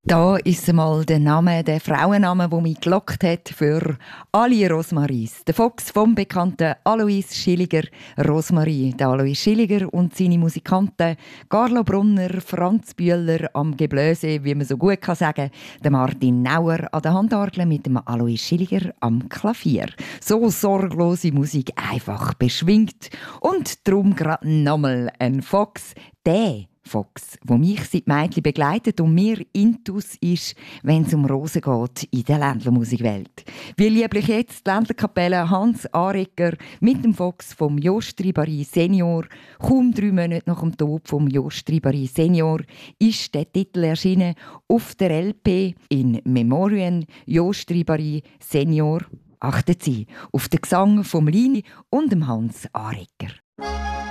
Da ist einmal der Name, der Frauenname, der mich gelockt hat für alle Rosmaries. Der Fox vom bekannten Alois Schilliger, Rosmarie. Der Alois Schilliger und seine Musikanten Carlo Brunner, Franz Bühler am Geblöse, wie man so gut kann sagen, der Martin Nauer an der Handorgel mit dem Alois Schilliger am Klavier. So sorglose Musik, einfach beschwingt. Und darum gerade nochmal ein Fox, der Fox, wo mich seit Mädchen begleitet und mir intus ist, wenn es um Rosen geht in der Ländlermusikwelt. Wie lieblich jetzt die Ländlerkapelle Hans Arecker mit dem Fox vom Jost Ribari Senior. Kaum 3 Monate nach dem Tod vom Jost Ribari Senior ist der Titel erschienen auf der LP in Memorien Jost Ribari Senior. Achten Sie auf den Gesang vom Lini und dem Hans Arecker.